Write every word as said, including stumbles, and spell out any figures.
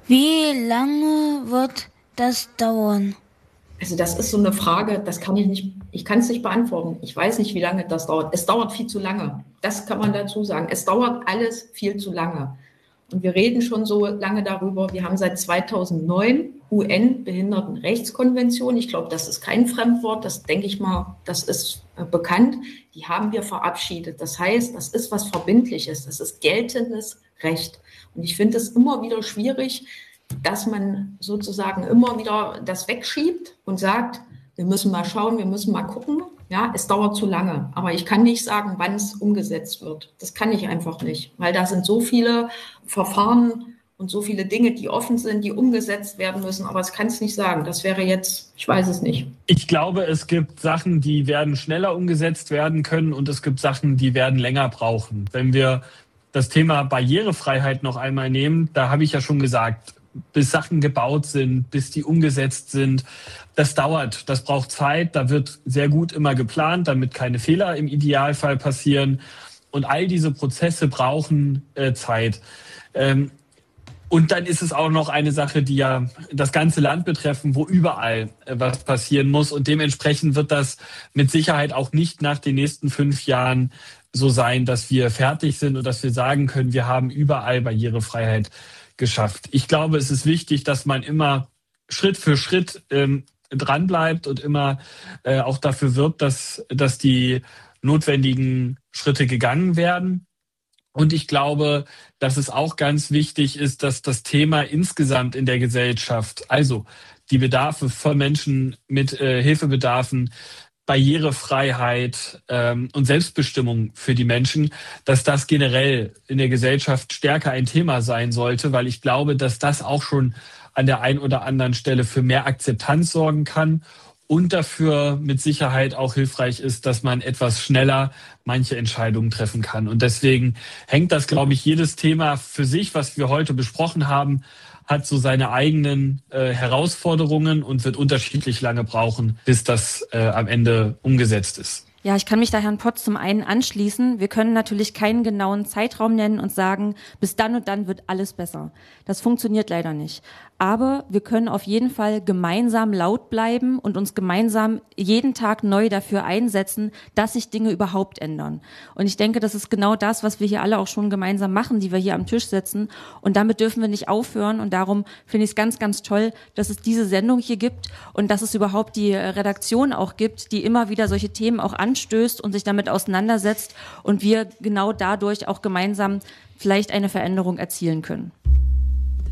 Wie lange wird das dauern? Also das ist so eine Frage, das kann ich nicht, ich kann es nicht beantworten. Ich weiß nicht, wie lange das dauert. Es dauert viel zu lange. Das kann man dazu sagen. Es dauert alles viel zu lange. Und wir reden schon so lange darüber. Wir haben seit zweitausendneun U N-Behindertenrechtskonvention. Ich glaube, das ist kein Fremdwort. Das denke ich mal, das ist äh, bekannt. Die haben wir verabschiedet. Das heißt, das ist was Verbindliches. Das ist geltendes Recht. Und ich finde es immer wieder schwierig, dass man sozusagen immer wieder das wegschiebt und sagt, wir müssen mal schauen, wir müssen mal gucken. Ja, es dauert zu lange. Aber ich kann nicht sagen, wann es umgesetzt wird. Das kann ich einfach nicht, weil da sind so viele Verfahren und so viele Dinge, die offen sind, die umgesetzt werden müssen. Aber das kann es nicht sagen. Das wäre jetzt, ich weiß es nicht. Ich glaube, es gibt Sachen, die werden schneller umgesetzt werden können und es gibt Sachen, die werden länger brauchen. Wenn wir das Thema Barrierefreiheit noch einmal nehmen, da habe ich ja schon gesagt, bis Sachen gebaut sind, bis die umgesetzt sind. Das dauert, das braucht Zeit, da wird sehr gut immer geplant, damit keine Fehler im Idealfall passieren. Und all diese Prozesse brauchen äh, Zeit. Ähm, und dann ist es auch noch eine Sache, die ja das ganze Land betreffen, wo überall äh, was passieren muss. Und dementsprechend wird das mit Sicherheit auch nicht nach den nächsten fünf Jahren so sein, dass wir fertig sind und dass wir sagen können, wir haben überall Barrierefreiheit geschafft. Ich glaube, es ist wichtig, dass man immer Schritt für Schritt ähm, dranbleibt und immer äh, auch dafür wirbt, dass, dass die notwendigen Schritte gegangen werden. Und ich glaube, dass es auch ganz wichtig ist, dass das Thema insgesamt in der Gesellschaft, also die Bedarfe von Menschen mit äh, Hilfebedarfen, Barrierefreiheit ähm, und Selbstbestimmung für die Menschen, dass das generell in der Gesellschaft stärker ein Thema sein sollte, weil ich glaube, dass das auch schon an der einen oder anderen Stelle für mehr Akzeptanz sorgen kann und dafür mit Sicherheit auch hilfreich ist, dass man etwas schneller manche Entscheidungen treffen kann. Und deswegen hängt das, glaube ich, jedes Thema für sich, was wir heute besprochen haben, hat so seine eigenen äh, Herausforderungen und wird unterschiedlich lange brauchen, bis das äh, am Ende umgesetzt ist. Ja, ich kann mich da Herrn Potz zum einen anschließen. Wir können natürlich keinen genauen Zeitraum nennen und sagen, bis dann und dann wird alles besser. Das funktioniert leider nicht. Aber wir können auf jeden Fall gemeinsam laut bleiben und uns gemeinsam jeden Tag neu dafür einsetzen, dass sich Dinge überhaupt ändern. Und ich denke, das ist genau das, was wir hier alle auch schon gemeinsam machen, die wir hier am Tisch sitzen. Und damit dürfen wir nicht aufhören. Und darum finde ich es ganz, ganz toll, dass es diese Sendung hier gibt und dass es überhaupt die Redaktion auch gibt, die immer wieder solche Themen auch anstößt und sich damit auseinandersetzt und wir genau dadurch auch gemeinsam vielleicht eine Veränderung erzielen können.